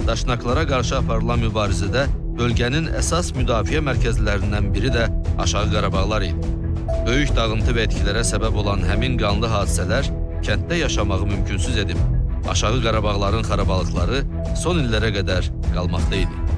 Daşnaklara qarşı aparılan mübarizədə bölgənin əsas müdafiə mərkəzlərindən biri də Aşağı Qarabağlar idi. Böyük dağıntı və etkilərə səbəb olan həmin qanlı hadisələr kənddə yaşamağı mümkünsüz edib. Aşağı Qarabağların xarabalıqları son illərə qədər qalmaqda idi.